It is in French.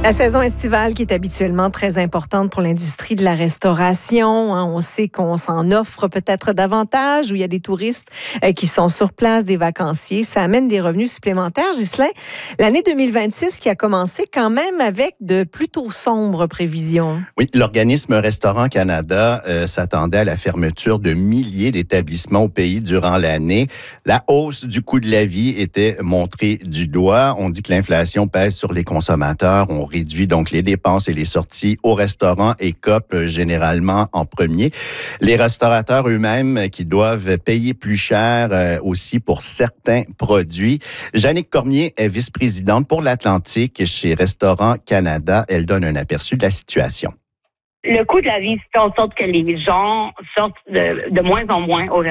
La saison estivale qui est habituellement très importante pour l'industrie de la restauration. On sait qu'on s'en offre peut-être davantage, où il y a des touristes qui sont sur place, des vacanciers. Ça amène des revenus supplémentaires. Ghislain, l'année 2026 qui a commencé quand même avec de plutôt sombres prévisions. Oui, l'organisme Restaurant Canada s'attendait à la fermeture de milliers d'établissements au pays durant l'année. La hausse du coût de la vie était montrée du doigt. On dit que l'inflation pèse sur les consommateurs. On réduit donc les dépenses et les sorties au restaurant et COP généralement en premier. Les restaurateurs eux-mêmes qui doivent payer plus cher aussi pour certains produits. Jannick Cormier est vice-présidente pour l'Atlantique chez Restaurant Canada. Elle donne un aperçu de la situation. Le coût de la vie fait en sorte que les gens sortent de moins en moins au